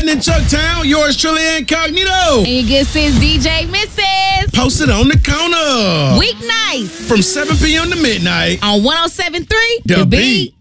in Chucktown. Yours truly, Incognito. And your good sis, DJ Mrs. Posted on the counter. Weeknights from 7 p.m. to midnight on 107.3 The Beat.